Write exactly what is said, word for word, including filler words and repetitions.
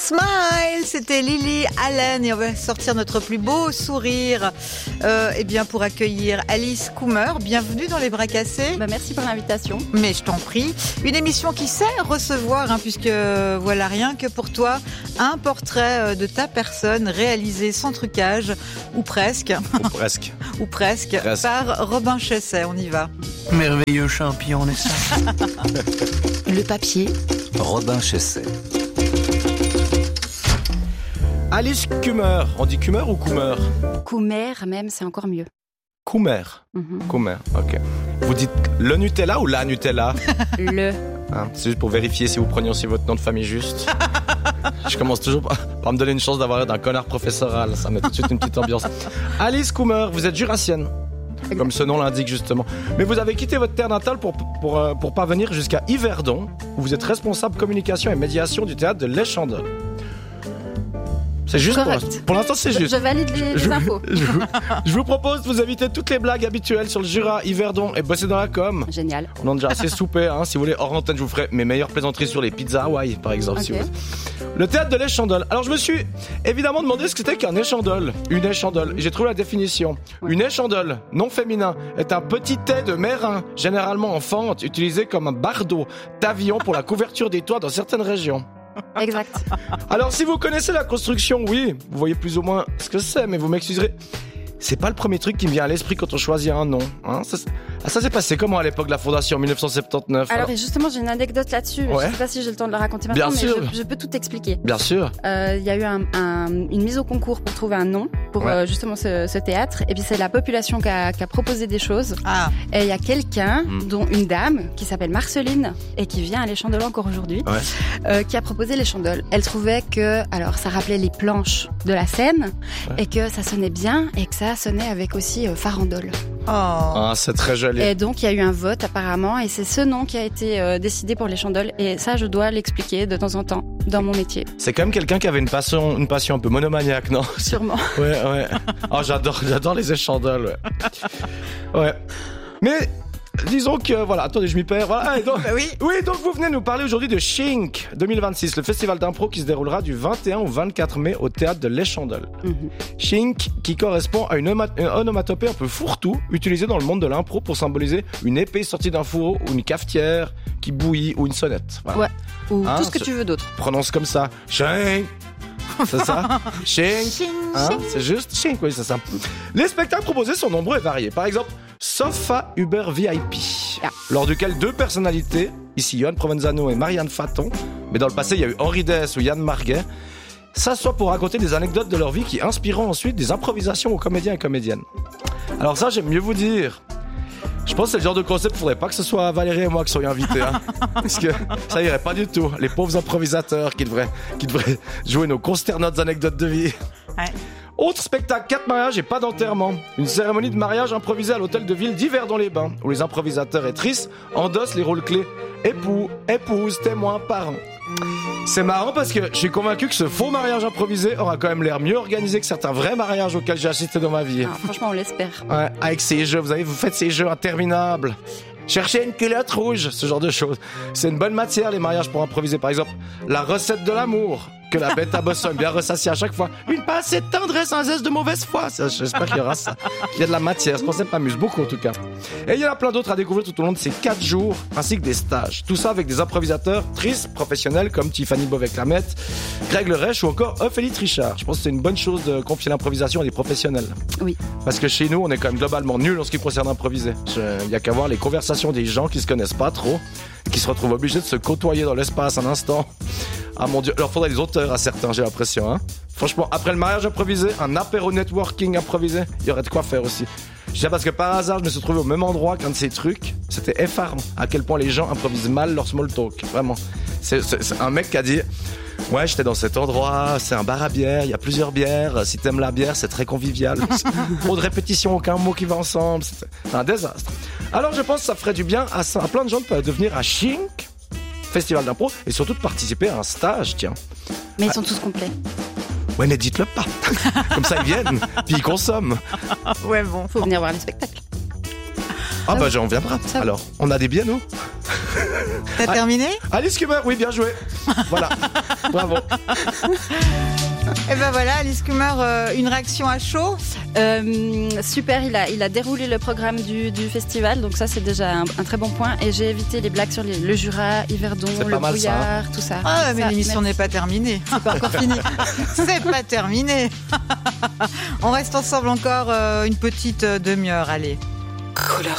Smile, c'était Lily Allen et on va sortir notre plus beau sourire euh, eh bien pour accueillir Alice Coomer. Bienvenue dans Les Bras Cassés. Bah, merci pour l'invitation. Mais je t'en prie. Une émission qui sait recevoir, hein, puisque euh, voilà, rien que pour toi, un portrait de ta personne réalisé sans trucage, ou presque. Ou presque. ou presque, presque, par Robin Chesset. On y va. Merveilleux champion, n'est-ce pas? Le papier. Robin Chesset. Alice Coomer. On dit Coomer ou Coomer? Coomer même, c'est encore mieux. Coomer. Mm-hmm. Coomer, ok. Vous dites le Nutella ou la Nutella? Le. Hein, c'est juste pour vérifier si vous prononcez votre nom de famille juste. Je commence toujours par, par me donner une chance d'avoir l'air d'un connard professoral. Ça met tout de suite une petite ambiance. Alice Coomer, vous êtes jurassienne, comme ce nom l'indique justement. Mais vous avez quitté votre terre natale pour, pour, pour, pour parvenir jusqu'à Yverdon, où vous êtes responsable communication et médiation du théâtre de l'Échandol. C'est juste pour l'instant. Pour l'instant, c'est juste. Je, je valide les, je, les infos. Je, je, je vous propose de vous éviter toutes les blagues habituelles sur le Jura, Yverdon et bosser dans la com. Génial. On en a déjà assez soupé, hein. Si vous voulez, hors antenne, je vous ferai mes meilleures plaisanteries sur les pizzas Hawaï, par exemple. Okay. Si vous... Le théâtre de l'Échandol. Alors, je me suis évidemment demandé ce que c'était qu'un échandol. Une échandole. Et j'ai trouvé la définition. Ouais. Une échandole, non féminin, est un petit thé de mérin, généralement en fente, utilisé comme un bardeau d'avion pour la couverture des toits dans certaines régions. Exact. Alors, si vous connaissez la construction, oui, vous voyez plus ou moins ce que c'est, mais vous m'excuserez. C'est pas le premier truc qui me vient à l'esprit quand on choisit un nom. Hein. Ça, ah, ça s'est passé comment à l'époque de la fondation en dix-neuf cent soixante-dix-neuf? Alors, alors justement, j'ai une anecdote là-dessus. Ouais. Je sais pas si j'ai le temps de la raconter maintenant, Bien mais sûr. je, je peux tout expliquer. Bien sûr. Il euh, y a eu un, un, une mise au concours pour trouver un nom pour ouais. euh, justement ce, ce théâtre. Et puis, c'est la population qui a, qui a proposé des choses. Ah. Et il y a quelqu'un, mmh. dont une dame, qui s'appelle Marceline et qui vient à l'Échandol encore aujourd'hui, ouais. euh, qui a proposé l'Échandol. Elle trouvait que, alors, ça rappelait les planches de la Seine ouais. et que ça sonnait bien et que ça sonnait avec aussi farandole. Oh. Ah, c'est très joli. Et donc, il y a eu un vote apparemment et c'est ce nom qui a été euh, décidé pour l'Échandol. Et ça, je dois l'expliquer de temps en temps dans mon métier. C'est quand même quelqu'un qui avait une passion, une passion un peu monomaniaque, non? Sûrement. Ouais, ouais. Oh, j'adore, j'adore les échandoles. Ouais. Ouais. Mais... disons que, voilà, attendez, je m'y perds. Voilà, et donc, oui. oui, donc vous venez nous parler aujourd'hui de Shink deux mille vingt-six, le festival d'impro qui se déroulera du vingt et un au vingt-quatre mai au théâtre de l'Échandol. Mm-hmm. Shink, qui correspond à une, oma- une onomatopée un peu fourre-tout, utilisée dans le monde de l'impro pour symboliser une épée sortie d'un fourreau ou une cafetière qui bouillit ou une sonnette. Voilà. Ouais, ou hein, tout ce que tu veux d'autre. Prononce comme ça. Shink. C'est ça? Shink. Hein? C'est juste Shink, oui, c'est ça. Les spectacles proposés sont nombreux et variés. Par exemple, Sofa Uber V I P, yeah. lors duquel deux personnalités, ici Johan Provenzano et Marianne Faton, mais dans le passé il y a eu Henri Dess ou Yann Marguet, s'assoient pour raconter des anecdotes de leur vie qui inspireront ensuite des improvisations aux comédiens et comédiennes. Alors ça, j'aime mieux vous dire. Je pense que c'est le genre de concept, il ne faudrait pas que ce soit Valérie et moi qui soyons invités. Hein. Parce que ça irait pas du tout. Les pauvres improvisateurs qui devraient, qui devraient jouer nos consternantes anecdotes de vie. Ouais. Autre spectacle, quatre mariages et pas d'enterrement. Une cérémonie de mariage improvisée à l'hôtel de ville d'Yverdon-les-Bains, où les improvisateurs et tristes endossent les rôles clés époux, épouse, témoin, parents. C'est marrant parce que je suis convaincu que ce faux mariage improvisé aura quand même l'air mieux organisé que certains vrais mariages auxquels j'ai assisté dans ma vie. Ah, franchement, on l'espère. Ouais, avec ces jeux, vous savez, vous faites ces jeux interminables. Cherchez une culotte rouge, ce genre de choses. C'est une bonne matière, les mariages, pour improviser. Par exemple, la recette de l'amour, que la bête à Boston bien ressassiée à chaque fois. Une pincée de tendresse, un zeste de mauvaise foi. Ça, j'espère qu'il y aura ça. Il y a de la matière. Ce concept m'amuse beaucoup, en tout cas. Et il y en a plein d'autres à découvrir tout au long de ces quatre jours, ainsi que des stages. Tout ça avec des improvisateurs tristes, professionnels, comme Tiffany Beauvais-Clamette, Greg Lerèche ou encore Ophélie Trichard. Je pense que c'est une bonne chose de confier l'improvisation à des professionnels. Oui. Parce que chez nous, on est quand même globalement nuls en ce qui concerne improviser. Il y a qu'à voir les conversations des gens qui se connaissent pas trop, qui se retrouvent obligés de se côtoyer dans l'espace un instant. Ah mon Dieu, alors faudrait des auteurs à certains, j'ai l'impression. Hein. Franchement, après le mariage improvisé, un apéro networking improvisé, il y aurait de quoi faire aussi. Je dis ça parce que par hasard, je me suis trouvé au même endroit qu'un de ces trucs. C'était effarant à quel point les gens improvisent mal leur small talk. Vraiment. C'est, c'est, c'est un mec qui a dit... Ouais, j'étais dans cet endroit, c'est un bar à bière, il y a plusieurs bières. Si t'aimes la bière, c'est très convivial. Trop de répétitions, aucun mot qui va ensemble. C'est un désastre. Alors je pense que ça ferait du bien à, à plein de gens de venir à Shink, festival d'impro, et surtout de participer à un stage, tiens. Mais ils sont tous complets. Ouais, mais dites-le pas. Comme ça, ils viennent, puis ils consomment. Ouais, bon. Faut venir voir les spectacles. Ah bah, j'en viendra. Alors, on a des billets, nous ? T'as ah, terminé? Alice Kummer, oui, bien joué. Voilà, bravo. Et ben voilà, Alice Kummer, euh, une réaction à chaud. Euh, super, il a, il a déroulé le programme du, du festival, donc ça c'est déjà un, un très bon point. Et j'ai évité les blagues sur les, le Jura, Yverdon, le brouillard, ça. tout ça. Ah, mais ça, l'émission n'est pas terminée. C'est pas encore fini. C'est pas terminé. On reste ensemble encore euh, une petite demi-heure, allez. Couleur